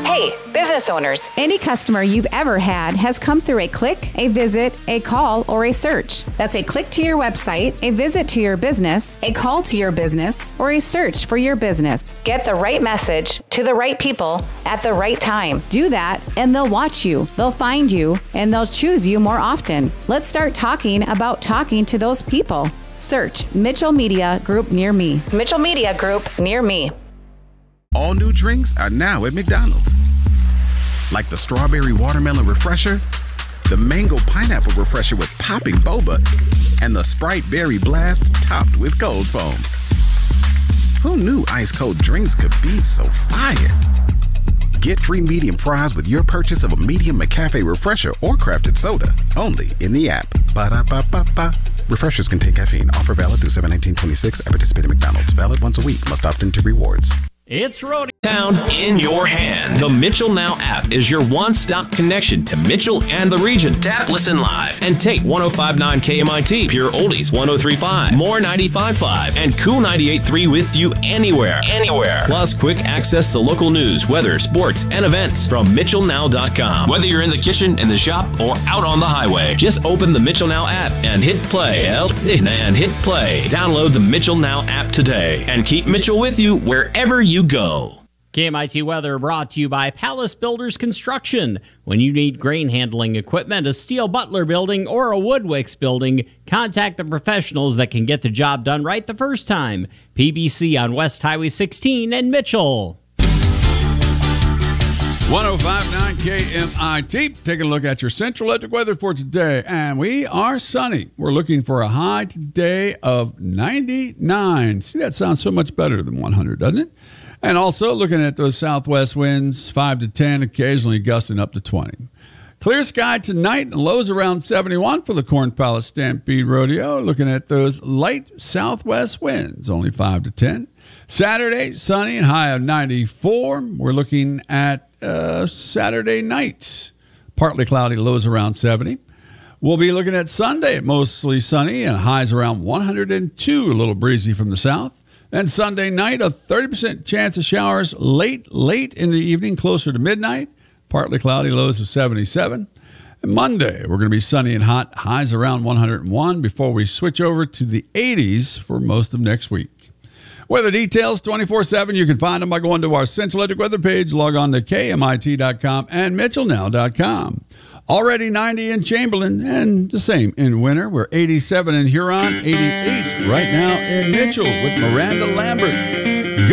Hey, business owners. Any customer you've ever had has come through a click, a visit, a call, or a search. That's a click to your website, a visit to your business, a call to your business, or a search for your business. Get the right message to the right people at the right time. Do that, and they'll watch you, they'll find you, and they'll choose you more often. Let's start talking about talking to those people. Search Mitchell Media Group near me. Mitchell Media Group near me. All new drinks are now at McDonald's. Like the strawberry watermelon refresher, the mango pineapple refresher with popping boba, and the Sprite berry blast topped with cold foam. Who knew ice cold drinks could be so fire? Get free medium fries with your purchase of a medium McCafe refresher or crafted soda, only in the app. Ba-da-ba-ba-ba. Refreshers contain caffeine. Offer valid through 7/19/26 at participating McDonald's. Valid once a week. Must opt into rewards. It's Rodeo Town in your hand. The Mitchell Now app is your one-stop connection to Mitchell and the region. Tap, listen live, and take 105.9 KMIT, Pure Oldies 103.5, More 95.5, and Cool 98.3 with you anywhere. Plus, quick access to local news, weather, sports, and events from MitchellNow.com. Whether you're in the kitchen, in the shop, or out on the highway, just open the Mitchell Now app and hit play. Download the Mitchell Now app today and keep Mitchell with you wherever you go. KMIT weather brought to you by Palace Builders Construction. When you need grain handling equipment, a Steel Butler building, or a Woodwicks building, contact the professionals that can get the job done right the first time. PBC on West Highway 16 in Mitchell. 105.9 KMIT. Taking a look at your Central Electric weather for today. And we are sunny. We're looking for a high today of 99. See, that sounds so much better than 100, doesn't it? And also looking at those southwest winds, 5 to 10, occasionally gusting up to 20. Clear sky tonight, and lows around 71 for the Corn Palace Stampede Rodeo. Looking at those light southwest winds, only 5 to 10. Saturday, sunny and high of 94. We're looking at Saturday night, partly cloudy, lows around 70. We'll be looking at Sunday, mostly sunny and highs around 102, a little breezy from the south. Then Sunday night, a 30% chance of showers late in the evening, closer to midnight. Partly cloudy, lows of 77. And Monday, we're going to be sunny and hot, highs around 101 before we switch over to the 80s for most of next week. Weather details 24/7. You can find them by going to our Central Electric weather page. Log on to KMIT.com and MitchellNow.com. Already 90 in Chamberlain and the same in Winter. We're 87 in Huron, 88 right now in Mitchell with Miranda Lambert.